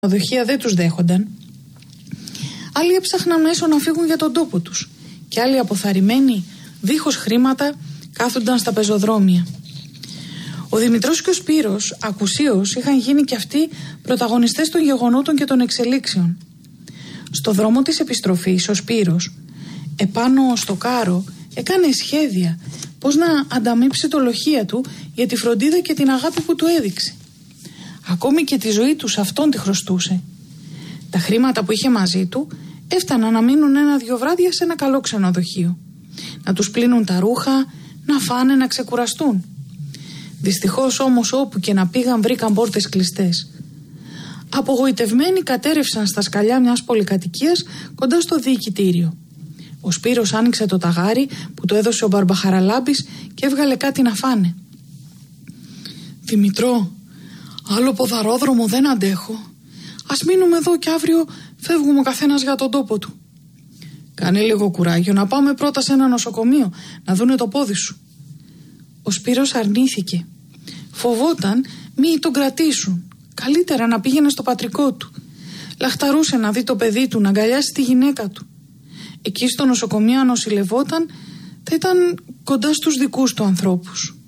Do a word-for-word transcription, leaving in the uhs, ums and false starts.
ξενοδοχεία δεν τους δέχονταν. Άλλοι έψαχναν μέσω να φύγουν για τον τόπο τους και άλλοι αποθαρρυμένοι, δίχως χρήματα, κάθονταν στα πεζοδρόμια. Ο Δημητρός και ο Σπύρος ακουσίως είχαν γίνει και αυτοί πρωταγωνιστές των γεγονότων και των εξελίξεων. Στο δρόμο της επιστροφής ο Σπύρος, επάνω στο κάρο, έκανε σχέδια πώς να ανταμείψει το λοχεία του για τη φροντίδα και την αγάπη που του έδειξε. Ακόμη και τη ζωή του σε αυτόν τη χρωστούσε. Τα χρήματα που είχε μαζί του έφταναν να μείνουν ένα-δυο βράδια σε ένα καλό ξενοδοχείο. Να τους πλύνουν τα ρούχα, να φάνε, να ξεκουραστούν. Δυστυχώς όμως όπου και να πήγαν βρήκαν πόρτες κλειστές. Απογοητευμένοι κατέρευσαν στα σκαλιά μιας πολυκατοικίας κοντά στο διοικητήριο. Ο Σπύρος άνοιξε το ταγάρι που του έδωσε ο Μπαρμπαχαραλάμπης και έβγαλε κάτι να φάνε. «Δημητρό, άλλο ποδαρόδρομο δεν αντέχω. Ας μείνουμε εδώ και αύριο φεύγουμε ο καθένας για τον τόπο του». «Κάνε λίγο κουράγιο, να πάμε πρώτα σε ένα νοσοκομείο να δούνε το πόδι σου». Ο Σπύρος αρνήθηκε. Φοβόταν μη τον κρατήσουν. Καλύτερα να πήγαινε στο πατρικό του. Λαχταρούσε να δει το παιδί του, να αγκαλιάσει τη γυναίκα του. Εκεί στο νοσοκομείο αν νοσηλευόταν θα ήταν κοντά στους δικούς του ανθρώπους.